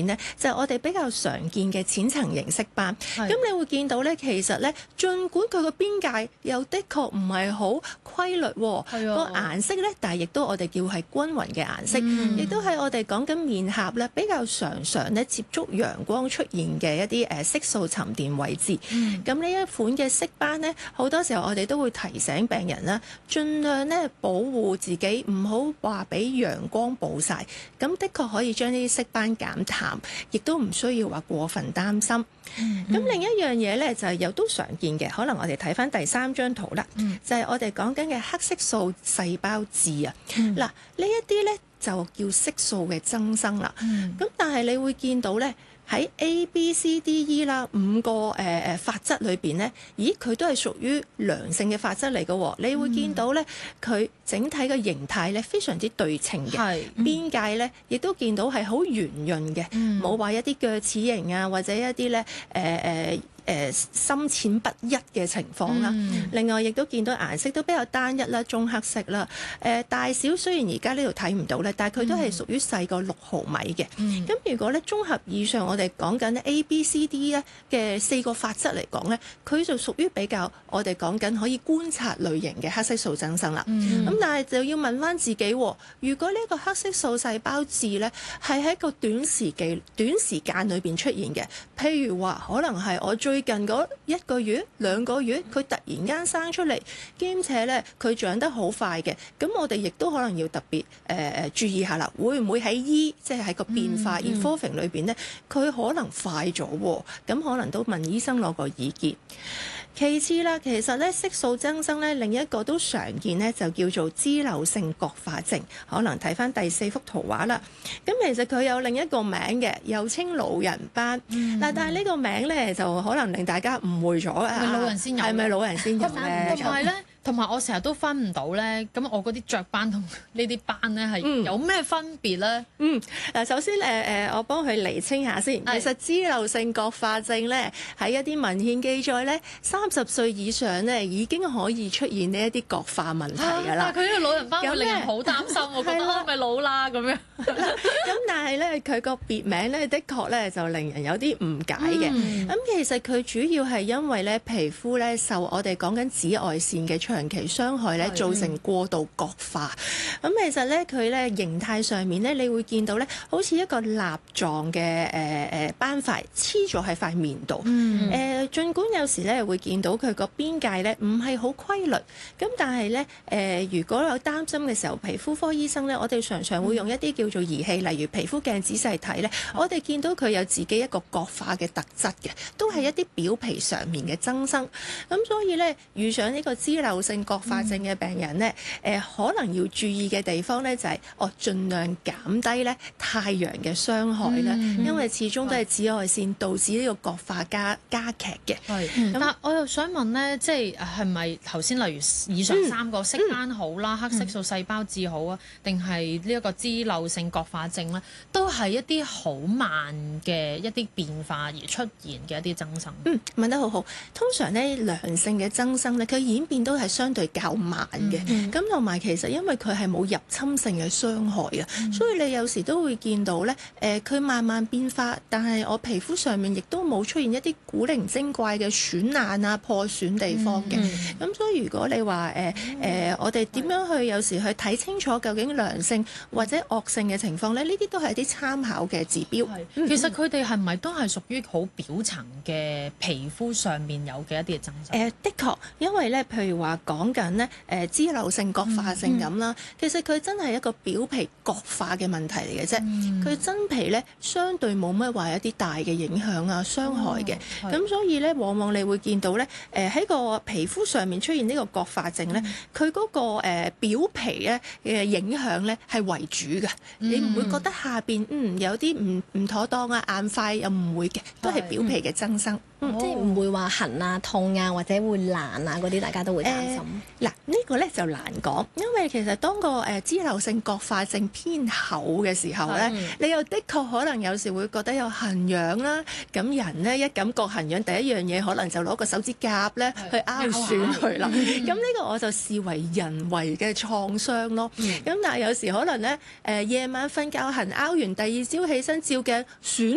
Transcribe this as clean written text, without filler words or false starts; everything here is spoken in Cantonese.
咧，就係我哋比較常見嘅淺層型色斑。咁你會見到咧，其實咧，儘管佢個邊界又的確唔係好規律喎，個顏色咧，但係亦都我哋叫係均勻嘅顏色，亦都係我哋講緊面頰咧比較常咧接觸陽光出現嘅一啲色素沉澱位置。咁呢一款嘅色斑咧，好多時候我哋都會提醒病人啦，盡量咧保護自己，唔好話俾陽光暴曬。咁的確可以將呢啲色斑減淡，亦都唔需要話過分擔心。咁另一樣嘢咧就係又都常見嘅，可能我哋睇翻第3張圖啦，就係我哋講緊嘅黑色素細胞質啊。嗱，呢一啲咧就叫色素嘅增生啦。咁但係你會見到咧，喺 A、B、C、D、E 啦5個髮質裏邊咧，咦佢都係屬於良性嘅髮質嚟嘅喎。你會見到咧，佢整體嘅形態咧非常之對稱嘅，邊界咧亦都見到係好圓潤嘅，冇話一啲鋸齒形啊，或者一啲咧深淺不一嘅情況啦。另外亦都見到顏色都比較單一啦，棕黑色啦。大小雖然而家呢度睇唔到咧，但係佢都係屬於細過6毫米嘅。咁如果咧綜合以上我哋講緊 A、B、C、D 咧嘅4個髮質嚟講咧，佢就屬於比較我哋講緊可以觀察類型嘅黑色素增生啦。咁但係就要問翻自己，如果呢個黑色素細胞質咧係喺個短時間裏邊出現嘅，譬如話可能係我最近嗰1個月、2個月，佢突然間生出嚟，兼且咧佢長得好快嘅，咁我哋亦都可能要特別注意下啦，會唔會喺即係喺個變化 evolving 裏邊咧，佢可能快咗喎，咁可能都問醫生攞個意見。其次啦，其實咧色素增生咧另一個都常見咧就叫做脂漏性角化症，可能睇翻第4幅圖畫啦。咁其實佢有另一個名嘅，又稱老人斑。但係呢個名咧就可能令大家誤會咗啊！ 係咪老人先有？ 係咪老人先有咧？ 同埋咧，同埋我成日都分唔到咧，咁我嗰啲雀斑同呢啲斑咧係有咩分別咧？ 嗱，首先我幫佢釐清下先。其實脂漏性角化症咧喺一啲文獻記載咧，30歲以上咧已經可以出現呢一啲角化問題㗎啦。 但係佢呢個老人斑會令人好擔心，我覺得係咪老啦咁樣？ 咁但係咧，佢個別名咧，的確咧就令人有啲誤解嘅。咁其實佢主要係因為咧皮膚咧受我哋講緊紫外線嘅長期傷害咧，造成過度角化。咁其實咧佢咧形態上面咧，你會見到咧好似一個蠟狀嘅斑塊黐咗喺塊面度。儘管有時咧會見到佢個邊界咧唔係好規律，咁但係咧如果有擔心嘅時候，皮膚科醫生咧，我哋常常會用一啲叫做儀器，例如皮膚鏡仔細睇咧，我哋見到佢有自己一個角化嘅特質嘅，都係一啲表皮上面嘅增生。咁所以咧遇上呢個脂漏性角化症嘅病人咧，可能要注意嘅地方咧就係盡量減低咧太陽嘅傷害啦，因為始終都係紫外線導致呢個角化加劇嘅。 但我又想問咧，即係咪頭先例如以上3個色斑好啦，黑色素細胞質好啊，定係呢一個脂漏性角化症咧，都係一啲好慢嘅一啲變化而出現嘅一啲增生？ 問得好好。通常咧良性嘅增生咧，佢演變都係相對較慢嘅。咁同埋其實因為佢係冇入侵性嘅傷害啊，所以你有時都會見到咧，佢慢慢變化，但係我皮膚上面亦都冇出現一啲古靈精怪嘅損爛啊、破損地方嘅。咁所以如果你話我哋點樣去有時去睇清楚究竟良性或者惡性嘅情況咧，呢啲都係啲參考嘅指標。 其實佢哋係咪都係屬於好表層嘅皮膚上面有嘅一啲嘅增生？ 的確，因為咧，譬如話講緊咧脂漏性角化症咁啦，其實佢真係一個表皮角化嘅問題嚟嘅啫。佢真皮咧相對冇乜話一啲大嘅影響啊、傷害嘅。咁所以咧，往往你會見到咧，喺個皮膚上面出現呢個角化症咧，佢嗰個表皮咧嘅影響咧係為主嘅。你唔會覺得下邊有啲唔妥當啊、硬塊又唔會嘅，都係表皮嘅增生。 即係唔會話痕啊、痛啊或者會爛啊嗰啲，大家都會擔心。 嗱，呢個咧就難講，因為其實當個脂漏性角化症偏厚嘅時候咧，你又的確可能有時會覺得有痕癢啦。咁人咧一感覺痕癢，第一樣嘢可能就攞個手指甲咧去拗損佢啦。咁呢個我就視為人為嘅創傷咯。咁但係有時可能咧夜晚瞓覺痕拗完，第二朝起身照鏡損